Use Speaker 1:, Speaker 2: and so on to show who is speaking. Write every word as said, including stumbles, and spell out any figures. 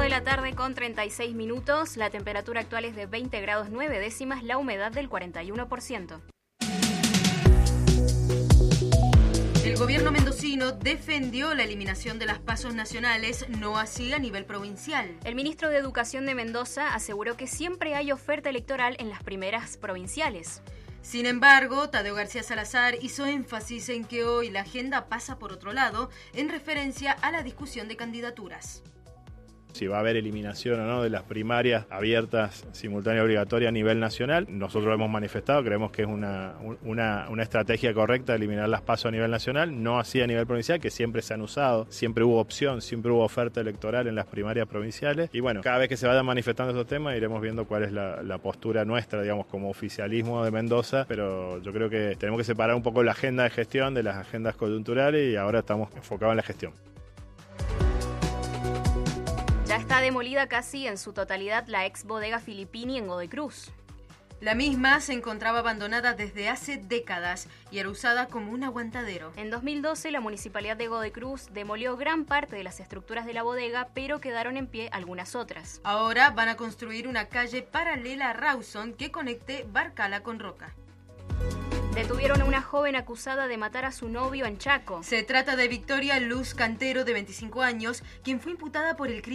Speaker 1: la tarde con treinta y seis minutos, la temperatura actual es de veinte grados nueve décimas, la humedad del cuarenta y uno por ciento.
Speaker 2: El gobierno mendocino defendió la eliminación de las pasos nacionales, no así a nivel provincial.
Speaker 1: El ministro de Educación de Mendoza aseguró que siempre hay oferta electoral en las primeras provinciales.
Speaker 2: Sin embargo, Tadeo García Salazar hizo énfasis en que hoy la agenda pasa por otro lado, en referencia a la discusión de candidaturas.
Speaker 3: Si va a haber eliminación o no de las primarias abiertas, simultánea y obligatoria a nivel nacional, nosotros lo hemos manifestado, creemos que es una, una, una estrategia correcta eliminar las pasos a nivel nacional, no así a nivel provincial, que siempre se han usado, siempre hubo opción, siempre hubo oferta electoral en las primarias provinciales. Y bueno, cada vez que se vayan manifestando esos temas iremos viendo cuál es la, la postura nuestra, digamos, como oficialismo de Mendoza, pero yo creo que tenemos que separar un poco la agenda de gestión de las agendas coyunturales y ahora estamos enfocados en la gestión.
Speaker 1: Ya está demolida casi en su totalidad la ex bodega Filippini en Godoy Cruz.
Speaker 2: La misma se encontraba abandonada desde hace décadas y era usada como un aguantadero.
Speaker 1: En dos mil doce, la Municipalidad de Godoy Cruz demolió gran parte de las estructuras de la bodega, pero quedaron en pie algunas otras.
Speaker 2: Ahora van a construir una calle paralela a Rawson que conecte Barcala con Roca.
Speaker 1: Detuvieron a una joven acusada de matar a su novio en Chaco.
Speaker 2: Se trata de Victoria Luz Cantero, de veinticinco años, quien fue imputada por el crimen